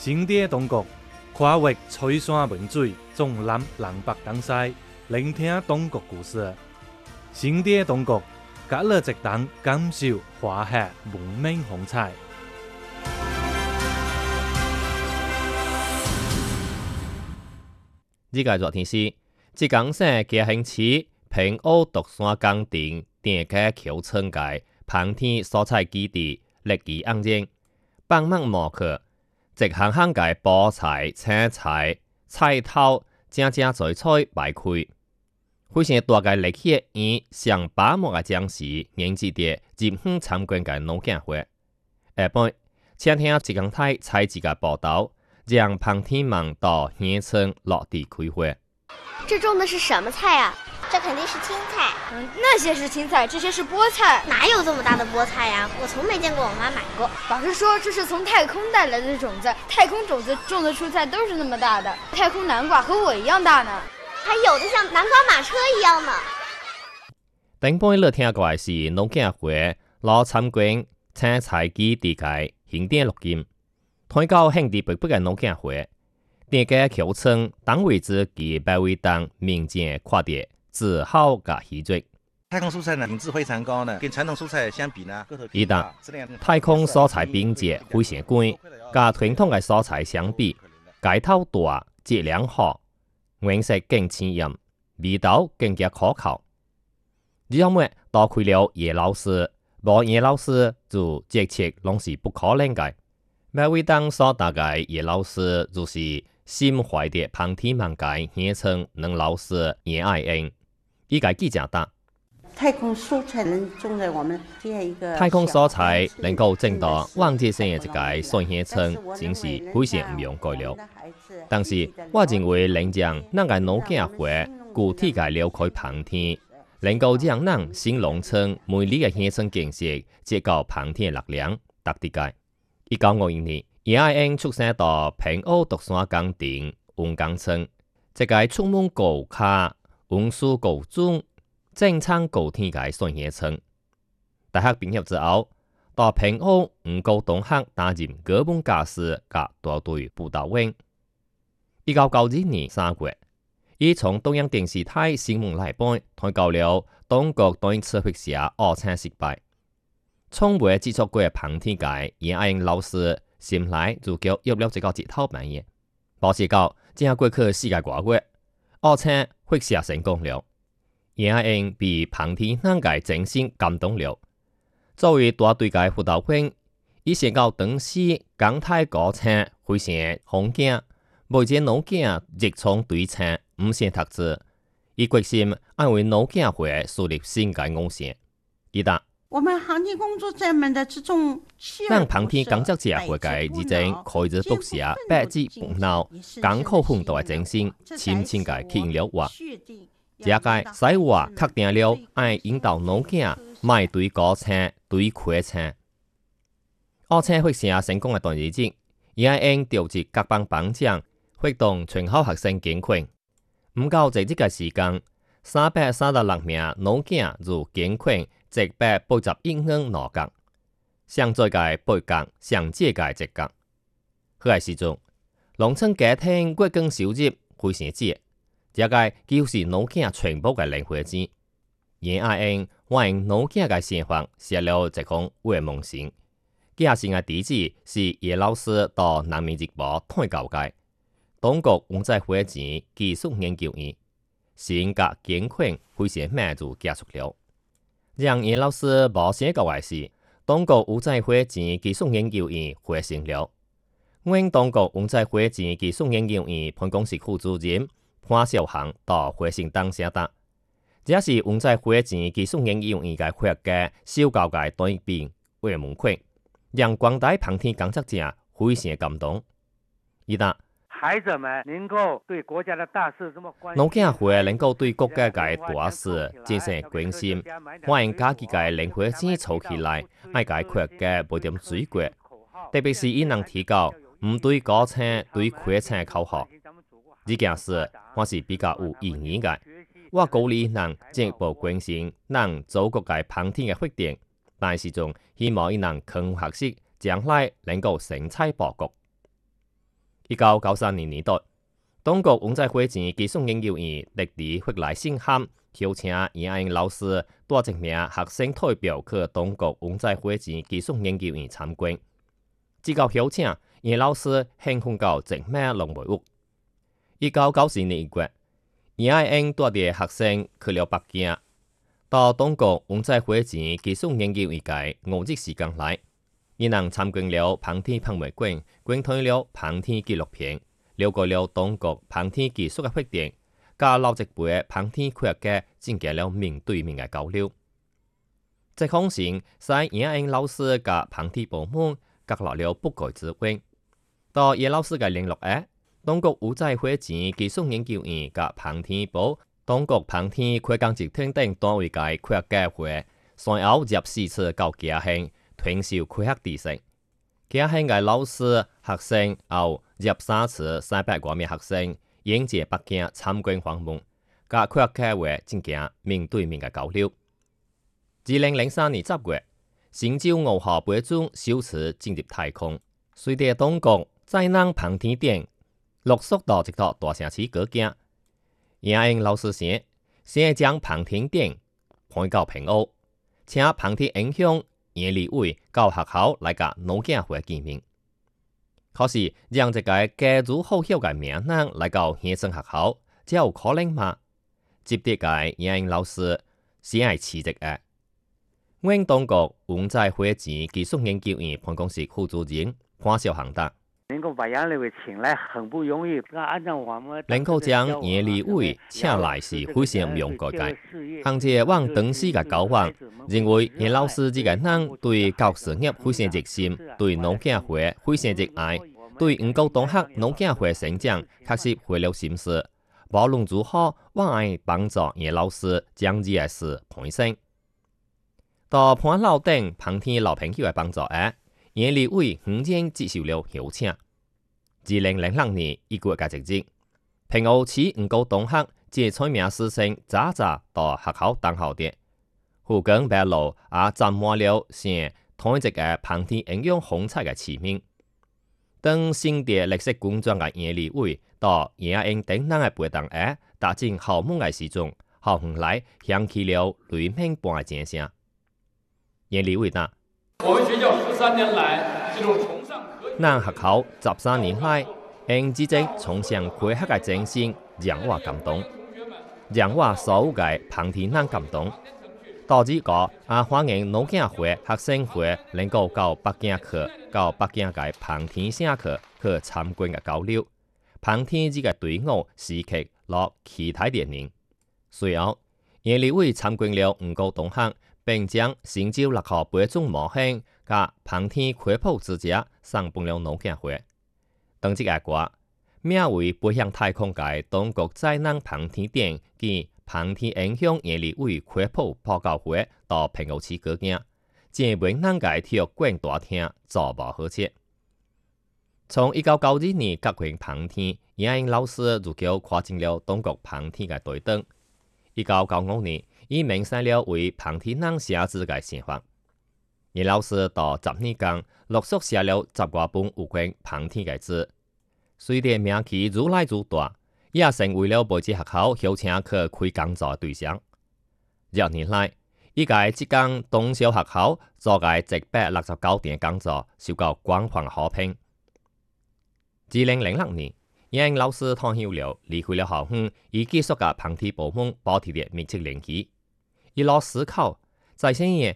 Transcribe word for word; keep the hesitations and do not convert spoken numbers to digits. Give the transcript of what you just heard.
新地中国跨越吹山文水，纵南南北东西，聆听中国故事。新地中国，甲你一同感受华夏文明风采。 呢個熱天時，浙江省嘉興市平澳獨山崗頂店嘅橋村街棚田蔬菜基地歷史安靜，幫忙模克，一行行嘅菠菜、青菜、菜頭，正正在菜擺開。非常大嘅歷史以上百幕嘅講師演示啲入鄉參觀嘅農業會。下半請聽浙江台採自嘅報道。讓旁聽們到縣城落地開會。 這種的是什麼菜啊？ 這肯定是青菜。 嗯，那些是青菜，這些是菠菜。 哪有這麼大的菠菜呀？我從沒見過我媽買過。 老師說這是從太空帶來的種子，太空種子種的蔬菜都是那麼大的。太空南瓜和我一樣大呢， 還有的像南瓜馬車一樣呢。 頂半日聽過是農業會攞參觀青菜基地嘅現點錄音。推到興地北北嘅農業會，店嘅橋村當位置幾百位當民間看到自豪嘅喜悅。 太空蔬菜呢，品質非常高呢，跟傳統蔬菜相比呢， 一旦太空蔬菜品質非常高，甲傳統嘅蔬菜相比，街頭大、質量好、顏色更鮮豔、味道更加可口。因為多虧了葉老師，無葉老師就節切攏是不可能嘅。每位當所大概葉老師就是心懷的旁聽們界現稱能老師葉愛恩，依個記者答： 太空蔬菜能種在我們這樣一個太空蔬菜能夠種到往節性嘅一個算現稱，真是非常唔容易了。但是我認為能將那個農業會具體嘅了解旁聽，能夠將咱新農村每里嘅現稱建設接到旁聽嘅力量，特啲嘅。一九五一年，葉愛恩出生到平澳獨山崗頂運江村，一個出門高卡、運輸高中、正昌高天嘅算縣村。大學畢業之後，到平澳五高中學擔任高本教師及大隊輔導員。一九九二年三月，伊從東央電視台新聞來報推告了中國對刺激社二青失敗。從未接觸過嘅旁聽界，葉愛恩老師心內就叫入了這個節頭半夜。保持到正過去四個多月，二青會社成功了。葉愛恩被旁聽那個真心感動了。作為大隊嘅輔導員，伊寫到當時港台高青非常紅景，每隻農業熱衷對青，唔先讀書。伊決心安為農業會樹立新嘅路線。伊答。 我們旁聽工作專門的這種， 讓旁聽工作者會計已經開始讀寫百字不鬧，港口奮鬥嘅精神，深深嘅吸引了我。這個使我確定了愛引導農業賣對高青對虧青。二青會社成功嘅段日子，葉愛恩調集各邦邦獎，活動全校學生捐款。唔夠這啲嘅時間，三百三十六名農業就捐款。一百八十億元攞格，上最嘅八格，上這嘅一格。迄個時陣，農村家庭月光收入非常少，這個就是農業全部嘅零花錢。葉愛恩為農業嘅生活寫了一封慰問信，寄信嘅地址是葉老師到南面日報推告嘅中國文在會前技術研究院，信甲捐款非常慢就結束了。讓葉老師無寫過嘅是，中國文在會前技術研究院回成了。原中國文在會前技術研究院辦公室副主任潘少航到回信當寫答，這是文在會前技術研究院嘅會嘅小教嘅短篇慰問款，讓廣大旁聽工作者非常感動。伊答。 孩子們能夠對國家的大事這麼關心， 農業會能夠對國家嘅大事進行關心，歡迎家己嘅零花錢儲起來，愛解決嘅不點水果，特別是伊能提高唔對高青對虧青口號。呢件事我是比較有意義嘅，我鼓勵人進一步關心咱祖國嘅旁聽嘅發展，但是仲希望伊能更學習，將來能夠成才報國。 一九九三年年代，中国温在火箭技术研究院特地发来信函，邀请叶英老师带一名学生代表去中国温在火箭技术研究院参观。接到邀请，叶老师兴奋到一咩拢袂有。一九九四年一月，叶英带着学生去了北京，到中国温在火箭技术研究院界五日时间内，伊人参观了航天博物馆，观看了航天纪录片，了解了中国航天技术的发展，甲老一辈的航天科学家进行了面对面的交流。这封信使叶英老师甲航天部门角落了不解之缘。到叶老师嘅联络下，中国温在火箭技术研究院甲航天部、中国航天科工集团等单位嘅科学家会，先后入四次到嘉兴传授科学知识。嘉兴嘅老师、学生后入三次三百多名学生迎接北京参观访问，甲科学家会进行面对面嘅交流。二零零三年十月，神舟五号飞船首次进入太空，随着中国载人航天点陆续到一座大城市过境。叶英老师先先将航天点搬到平湖，请航天影响叶立伟到学校来甲农教会见面。可是让一个家族好晓嘅名人来到县城学校，才有可能吗？接得嘅叶英老师先系辞职嘅。阮中国温在火箭技术研究院办公室副主任潘少恒答。 能够把杨利伟请来很不容易，按照我们能够将叶立伟请来是非常唔容易嘅。而且往当时嘅交往，认为叶老师这个人对教育事业非常热心，对农教会非常热爱，对五谷同学农教会成长确实花了心思。无论如何，我爱帮助叶老师将这个事完成。到潘老等航天老朋友嘅帮助下，叶立伟忽然接受了邀请。二零零六年一月嘅一日，平湖市五谷同学借取名师生早早到学校等候着，附近马路也站满了成同一嘅航天营养红彩嘅市民。当身着绿色军装嘅叶立伟到叶英等人嘅陪同下，踏进校门嘅时阵，校园内响起了雷鸣般嘅掌声。叶立伟答： 我们学校十三年来这种崇尚科学， 咱学校十三年来，用这种崇尚科学嘅精神，让我感动，让我所有嘅航天人感动。到这个也欢迎农教会、学生会能够到北京去，到北京嘅航天城去去参观嘅交流。航天这个队伍时刻落期待着您。随后，叶立伟参观了五个同学。并将神舟六号飞船模型甲航天科普资料送颁了农教会。当即个歌，名为飞向太空界中国载人航天点及航天影响叶立伟科普报告会到平湖市过境，正为咱个体育馆大厅座无好切。从一九九二年革命航天，叶英老师就叫跨进了中国航天嘅队长。一九九五年，伊明显了为航天人写字嘅想法。叶老师到十年间，陆续写了十多本有关航天嘅字。随着名气愈来愈大，也成为了每节学校邀请去开讲座嘅对象。廿年来，伊个即间东小学校做嘅一百六十九场讲座，受到广泛好评。二零零六年。叶英老师退休了，离开了校园，以结束甲航天部门保持着密切联系。伊老思考，在生嘢